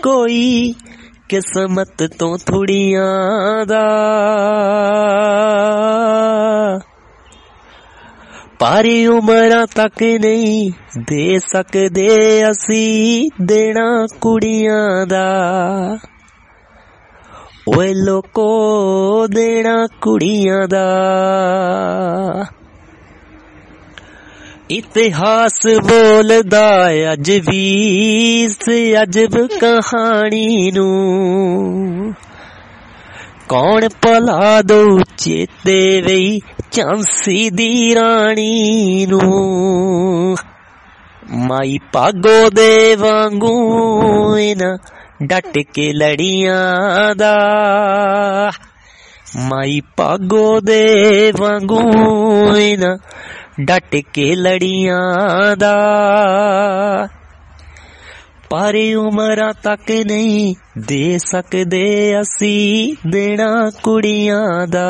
कोई किस्मत तो थोड़ियां दा, पर उमरां तक नहीं दे सकदे असी देना कुड़ियां दा। ओए लोको देना कुड़ियां दा। इतिहास बोलदा अज भी इस अजब कहानी नू, कौन भला दो चेते वही झांसी दी रानी नू। माई भागो दे वांगू इना डट के लड़ियां दा, माई भागो दे वांगू इना डट के लड़ियां दा। पर उमरां तक नहीं दे सकदे असी देना कुड़ियां दा।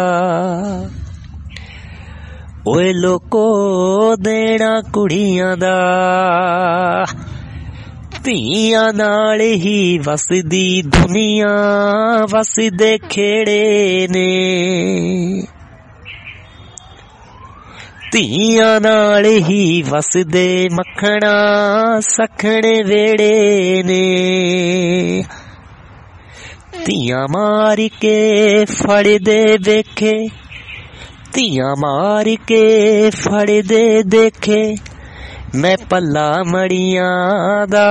ओए लोको देना कुड़ियां दा। ਧੀਆਂ नाल ही वसदी दुनिया वसदे खेड़े ने, ਧੀਆਂ नाल ही वसदे मखना सखने वेड़े ने। ਧੀਆਂ मार के फड़दे वेखे, ਧੀਆਂ मार के फड़दे देखे मैं पल्ला मड़ियां दा।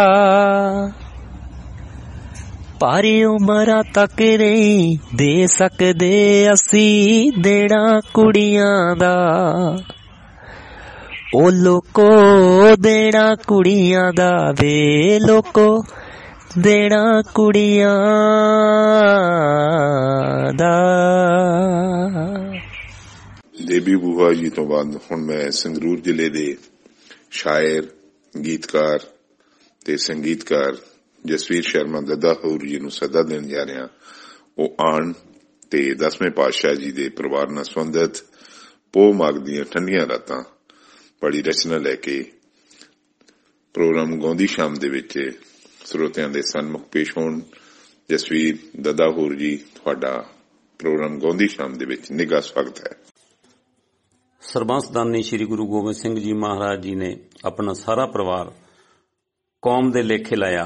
पर उमरां तक नहीं दे सकदे असी देना कुड़ियां दा। ओ लोको देना कुड़ियां दा, वे लोको देना कुड़ियां दा। देवी बूहा जी तो बाद हुण मैं संगरूर जिले दे शायर, गीतकार ते संगीतकार जसवीर शर्मा दद्दा होर जी नूं सदा देण जा रहा। ਉਹ ਆਣ ਤੇ 10ਵੇਂ ਪਾਤਸ਼ਾਹ ਜੀ ਦੇ ਪਰਿਵਾਰ ਨਾਲ ਸੰਬੰਧਿਤ ਪੋਹ ਮਾਘ ਦੀਆਂ ਠੰਡੀਆਂ ਰਾਤਾਂ ਬੜੀ ਰਚਨਾ ਲੈ ਕੇ ਪ੍ਰੋਗਰਾਮ ਗਾਉਂਦੀ ਸ਼ਾਮ ਦੇ ਵਿੱਚ ਸਰੋਤਿਆਂ ਦੇ ਸਨਮੁਖ ਪੇਸ਼ ਹੋਣ। ਜਸਵੀਰ ਦੱਦਾ ਹੋਰ ਜੀ, ਤੁਹਾਡਾ ਪ੍ਰੋਗਰਾਮ ਗਾਉਂਦੀ ਸ਼ਾਮ ਦੇ ਵਿੱਚ ਨਿੱਘਾ ਸਵਾਗਤ ਹੈ। ਸਰਬੰਸਦਾਨੀ ਸ਼੍ਰੀ ਗੁਰੂ ਗੋਬਿੰਦ ਸਿੰਘ ਜੀ ਮਹਾਰਾਜ ਜੀ ਨੇ ਆਪਣਾ ਸਾਰਾ ਪਰਿਵਾਰ ਕੌਮ ਦੇ ਲੇਖੇ ਲਾਇਆ,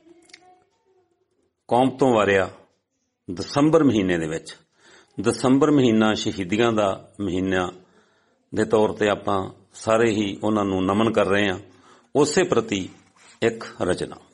ਕੌਮ ਤੋਂ ਵਾਰਿਆ ਦਸੰਬਰ ਮਹੀਨੇ ਦੇ ਵਿੱਚ। ਦਸੰਬਰ ਮਹੀਨਾ ਸ਼ਹੀਦੀਆਂ ਦਾ ਮਹੀਨਾ ਦੇ ਤੌਰ ਤੇ ਆਪਾਂ ਸਾਰੇ ਹੀ ਉਹਨਾਂ ਨੂੰ ਨਮਨ ਕਰ ਰਹੇ ਹਾਂ। ਉਸੇ ਪ੍ਰਤੀ ਇੱਕ ਰਚਨਾ।